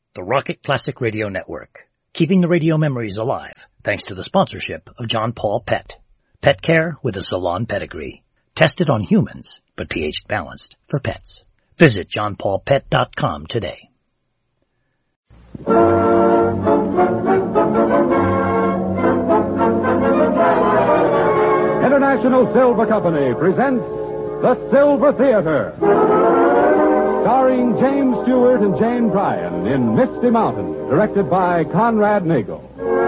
the Rocket Classic Radio Network, keeping the radio memories alive thanks to the sponsorship of John Paul Pet. Pet care with a salon pedigree. Tested on humans, but pH balanced for pets. Visit johnpaulpet.com today. International Silver Company presents The Silver Theater, starring James Stewart and Jane Bryan in Misty Mountain, directed by Conrad Nagel.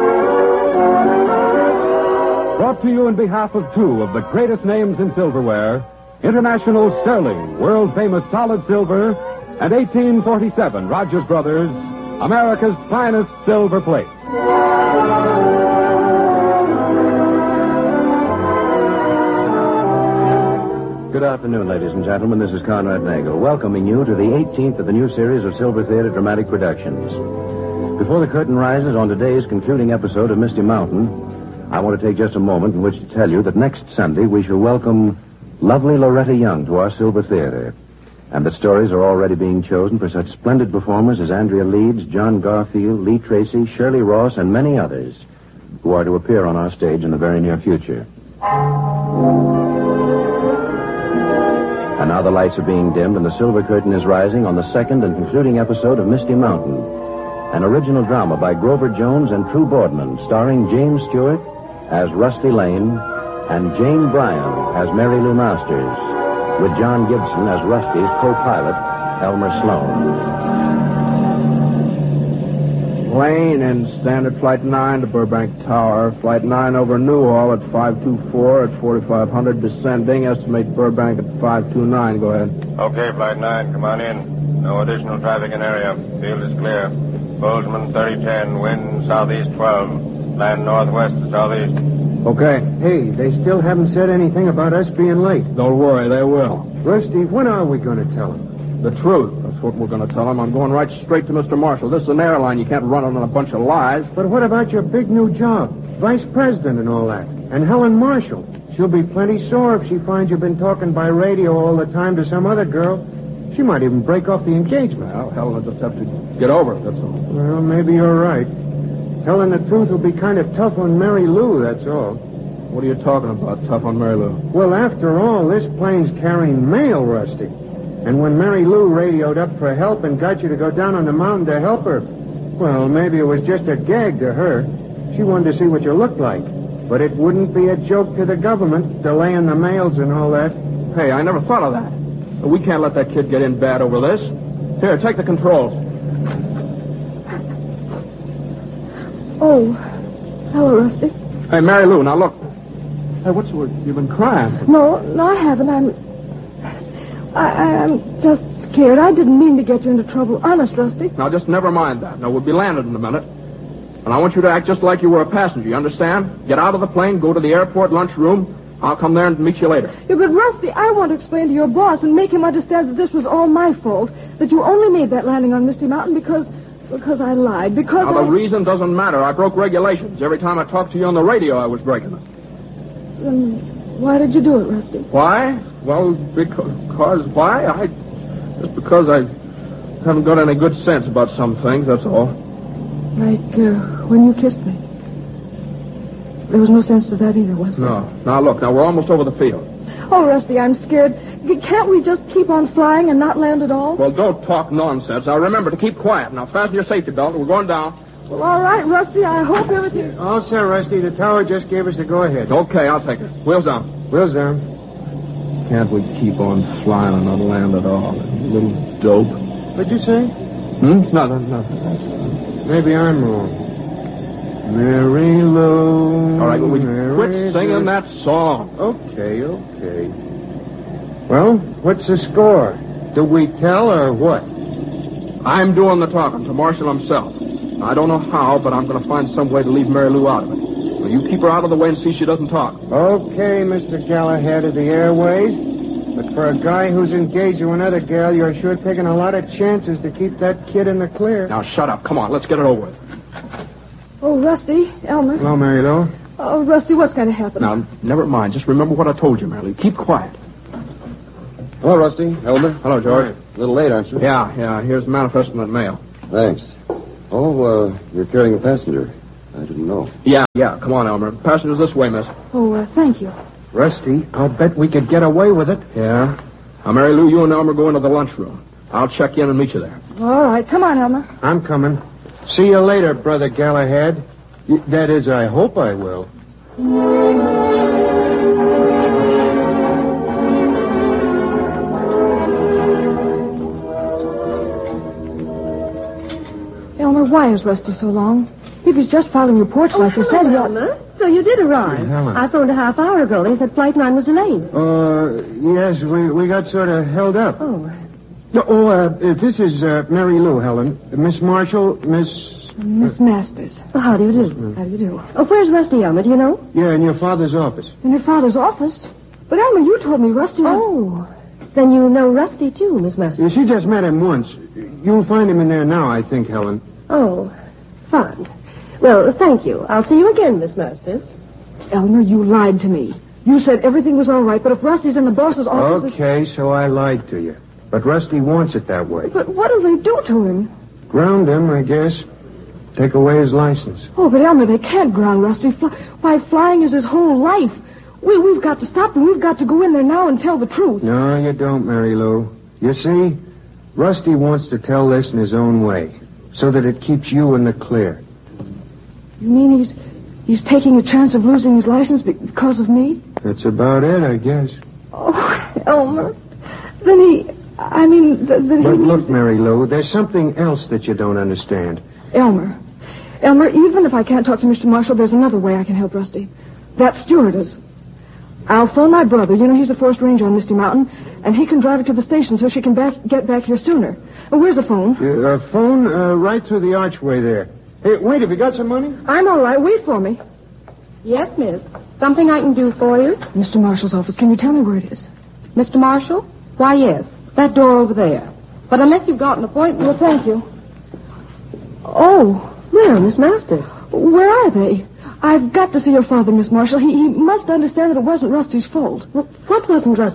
Brought to you on behalf of two of the greatest names in silverware, International Sterling, world-famous solid silver, and 1847 Rogers Brothers, America's finest silver plate. Good afternoon, ladies and gentlemen. This is Conrad Nagel, welcoming you to the 18th of the new series of Silver Theater Dramatic Productions. Before the curtain rises on today's concluding episode of Misty Mountain, I want to take just a moment in which to tell you that next Sunday we shall welcome lovely Loretta Young to our Silver Theater, and that stories are already being chosen for such splendid performers as Andrea Leeds, John Garfield, Lee Tracy, Shirley Ross, and many others who are to appear on our stage in the very near future. And now the lights are being dimmed and the silver curtain is rising on the second and concluding episode of Misty Mountain, an original drama by Grover Jones and True Boardman, starring James Stewart as Rusty Lane and Jane Bryan as Mary Lou Masters, with John Gibson as Rusty's co-pilot, Elmer Sloan. Lane in Standard Flight 9 to Burbank Tower. Flight 9 over Newhall at 524 at 4500 descending. Estimate Burbank at 529. Go ahead. Okay, Flight 9, come on in. No additional traffic in area. Field is clear. Bozeman 3010, wind southeast 12. Land northwest to southeast. Okay. Hey, they still haven't said anything about us being late. Don't worry, they will. Rusty, when are we going to tell them? The truth. That's what we're going to tell them. I'm going right straight to Mr. Marshall. This is an airline. You can't run on a bunch of lies. But what about your big new job? Vice president and all that. And Helen Marshall. She'll be plenty sore if she finds you've been talking by radio all the time to some other girl. She might even break off the engagement. Well, Helen will just have to get over it, that's all. Well, maybe you're right. Telling the truth will be kind of tough on Mary Lou, that's all. What are you talking about, tough on Mary Lou? Well, after all, this plane's carrying mail, Rusty. And when Mary Lou radioed up for help and got you to go down on the mountain to help her, well, maybe it was just a gag to her. She wanted to see what you looked like. But it wouldn't be a joke to the government, delaying the mails and all that. Hey, I never thought of that. We can't let that kid get in bad over this. Here, take the controls. Oh, hello, Rusty. Hey, Mary Lou, now look. Hey, what's the word? You've been crying. No, I haven't. I'm just scared. I didn't mean to get you into trouble. Honest, Rusty. Now, just never mind that. Now, we'll be landed in a minute. And I want you to act just like you were a passenger, you understand? Get out of the plane, go to the airport lunchroom. I'll come there and meet you later. Yeah, but Rusty, I want to explain to your boss and make him understand that this was all my fault. That you only made that landing on Misty Mountain because I lied. Now, the reason doesn't matter. I broke regulations. Every time I talked to you on the radio, I was breaking them. Then why did you do it, Rusty? Why? Well, because why? Just because I haven't got any good sense about some things, that's all. Like when you kissed me. There was no sense to that either, was there? No. Now, look, we're almost over the field. Oh, Rusty, I'm scared. Can't we just keep on flying and not land at all? Well, don't talk nonsense. Now, remember to keep quiet. Now, fasten your safety belt. We're going down. Well, all right, Rusty. I hope everything... All set, Rusty. The tower just gave us the go-ahead. Okay, I'll take it. Wheels down. Wheels down. Can't we keep on flying and not land at all? Little dope. What'd you say? Nothing. Maybe I'm wrong. Mary Lou. All right, well, quit singing that song. Okay. Well, what's the score? Do we tell or what? I'm doing the talking to Marshall himself. I don't know how, but I'm going to find some way to leave Mary Lou out of it. So you keep her out of the way and see she doesn't talk. Okay, Mr. Galahad of the Airways. But for a guy who's engaged to another girl, you're sure taking a lot of chances to keep that kid in the clear. Now, shut up. Come on, let's get it over with. Oh, Rusty, Elmer. Hello, Mary Lou. Oh, Rusty, what's going to happen? Now, never mind. Just remember what I told you, Mary Lou. Keep quiet. Hello, Rusty. Elmer. Hello, George. A little late, aren't you? Yeah. Here's the manifest in that mail. Thanks. Oh, you're carrying a passenger. I didn't know. Yeah. Come on, Elmer. Passengers this way, miss. Oh, thank you. Rusty, I'll bet we could get away with it. Yeah? Now, Mary Lou, you and Elmer go into the lunchroom. I'll check in and meet you there. All right. Come on, Elmer. I'm coming. See you later, Brother Galahad. That is, I hope I will. Elmer, why is Rusty so long? If he's just following your porch like you said, Elmer. So you did arrive. Hey, Helen. I phoned a half hour ago. They said Flight 9 was delayed. Yes, we got sort of held up. Oh. This is Mary Lou, Helen. Miss Marshall, Miss Masters. Oh, how do you do? How do you do? Oh, where's Rusty, Elmer? Do you know? Yeah, in your father's office. In your father's office? But, Elmer, you told me Rusty was... Oh. Then you know Rusty, too, Miss Masters. She just met him once. You'll find him in there now, I think, Helen. Oh, fine. Well, thank you. I'll see you again, Miss Masters. Elmer, you lied to me. You said everything was all right, but if Rusty's in the boss's office... Okay, so I lied to you. But Rusty wants it that way. But what'll they do to him? Ground him, I guess. Take away his license. Oh, but Elmer, they can't ground Rusty. Why, flying is his whole life. We've got to stop them. We've got to go in there now and tell the truth. No, you don't, Mary Lou. You see, Rusty wants to tell this in his own way, so that it keeps you in the clear. You mean he's taking a chance of losing his license because of me? That's about it, I guess. Oh, Elmer. Then he... But look, Mary Lou, there's something else that you don't understand. Elmer, even if I can't talk to Mr. Marshall, there's another way I can help Rusty. That stewardess. I'll phone my brother. You know, he's the forest ranger on Misty Mountain, and he can drive her to the station so she can get back here sooner. Oh, where's the phone? Phone right through the archway there. Hey, wait, have you got some money? I'm all right. Wait for me. Yes, miss. Something I can do for you? Mr. Marshall's office. Can you tell me where it is? Mr. Marshall? Why, yes. That door over there. But unless you've got an appointment... Well, thank you. Oh. Well, Miss Masters. Where are they? I've got to see your father, Miss Marshall. He must understand that it wasn't Rusty's fault. Well, what wasn't Rusty?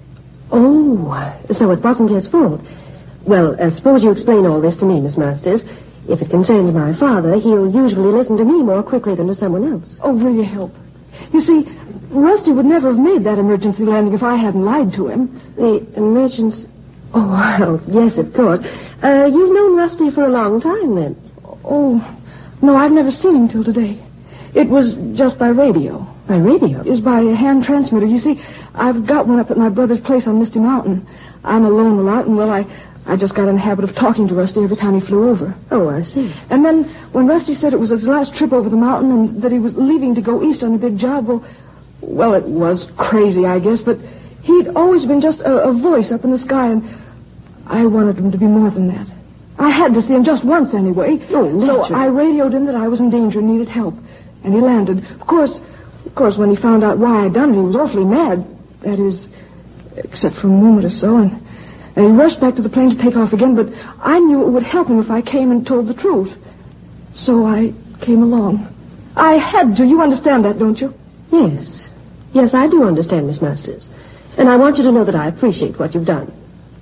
Oh, so it wasn't his fault. Well, suppose you explain all this to me, Miss Masters. If it concerns my father, he'll usually listen to me more quickly than to someone else. Oh, will you help? You see, Rusty would never have made that emergency landing if I hadn't lied to him. The emergency... Oh, well, yes, of course. You've known Rusty for a long time, then. Oh, no, I've never seen him till today. It was just by radio. By radio? It was by a hand transmitter. You see, I've got one up at my brother's place on Misty Mountain. I'm alone a lot, and, well, I just got in the habit of talking to Rusty every time he flew over. Oh, I see. And then when Rusty said it was his last trip over the mountain and that he was leaving to go east on a big job, well, it was crazy, I guess, but he'd always been just a voice up in the sky, and I wanted him to be more than that. I had to see him just once anyway. Oh, so I radioed him that I was in danger and needed help. And he landed. Of course, when he found out why I'd done it, he was awfully mad. That is, except for a moment or so, and he rushed back to the plane to take off again, but I knew it would help him if I came and told the truth. So I came along. I had to. You understand that, don't you? Yes. Yes, I do understand, Miss Masters. And I want you to know that I appreciate what you've done.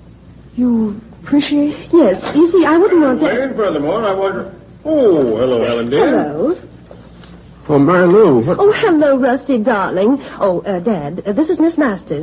You appreciate? Yes. You see, I wouldn't want that... And furthermore, I wonder... Oh, hello, Helen, dear. Hello. Oh, Mary Lou. What... Oh, hello, Rusty, darling. Oh, Dad, this is Miss Masters.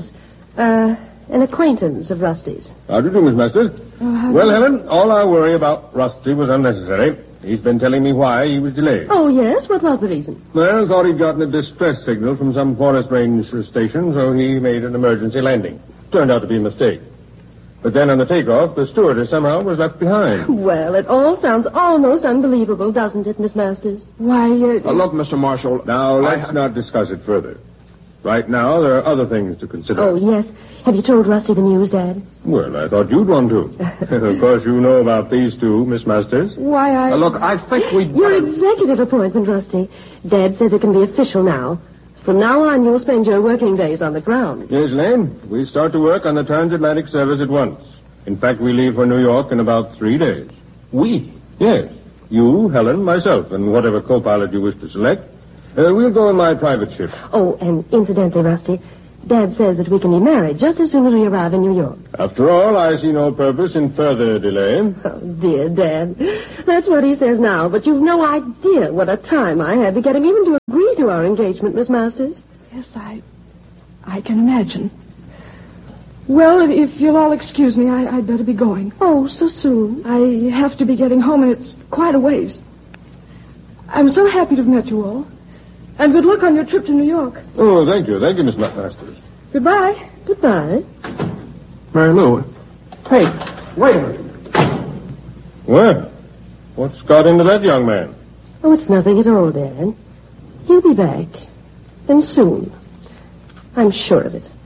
An acquaintance of Rusty's. How do you do, Miss Masters? Well, Helen, all our worry about Rusty was unnecessary. He's been telling me why he was delayed. Oh, yes? What was the reason? Well, thought he'd gotten a distress signal from some forest range station, so he made an emergency landing. Turned out to be a mistake. But then on the takeoff, the stewardess somehow was left behind. Well, it all sounds almost unbelievable, doesn't it, Miss Masters? Why, look, Mr. Marshall. Now, let's not discuss it further. Right now, there are other things to consider. Oh, yes. Have you told Rusty the news, Dad? Well, I thought you'd want to. Of course, you know about these two, Miss Masters. Why, Look, I think we'd... Your executive appointment, Rusty. Dad says it can be official now. From now on, you'll spend your working days on the ground. Yes, Lane. We start to work on the transatlantic service at once. In fact, we leave for New York in about 3 days. We? Yes. You, Helen, myself, and whatever co-pilot you wish to select. We'll go in my private ship. Oh, and incidentally, Rusty, Dad says that we can be married just as soon as we arrive in New York. After all, I see no purpose in further delay. Oh, dear Dad. That's what he says now, but you've no idea what a time I had to get him even to agree to our engagement, Miss Masters. Yes, I can imagine. Well, if you'll all excuse me, I'd better be going. Oh, so soon. I have to be getting home, and it's quite a ways. I'm so happy to have met you all. And good luck on your trip to New York. Oh, thank you, Miss Masters. Goodbye. Goodbye. Mary Lou. Hey, wait a minute. Well, what's got into that young man? Oh, it's nothing at all, Dad. He'll be back. And soon. I'm sure of it.